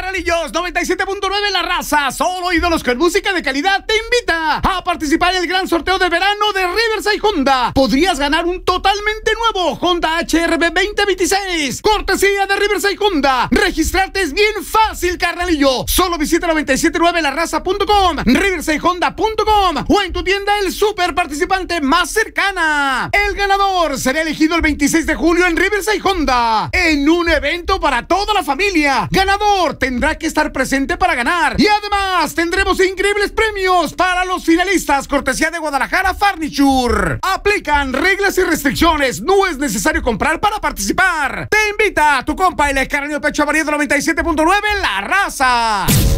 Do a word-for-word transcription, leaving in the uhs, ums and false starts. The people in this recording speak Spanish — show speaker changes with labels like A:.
A: Carnalillos, noventa y siete punto nueve La Raza, solo ídolos con música de calidad, te invita a participar en el gran sorteo de verano de Riverside Honda. Podrías ganar un totalmente nuevo Honda H R V veinte veintiséis, cortesía de Riverside Honda. Registrarte es bien fácil, carnalillo. Solo visita noventa y siete punto nueve la raza punto com, riverside honda punto com o en tu tienda el super participante más cercana. El ganador será elegido el veintiséis de julio en Riverside Honda, en un evento para toda la familia. Ganador tendrá que estar presente para ganar. Y además tendremos increíbles premios para los finalistas, cortesía de Guadalajara Furniture. Aplican reglas y restricciones. No es necesario comprar para participar. Te invita a tu compa el carnero pecho amarillo noventa y siete punto nueve La Raza.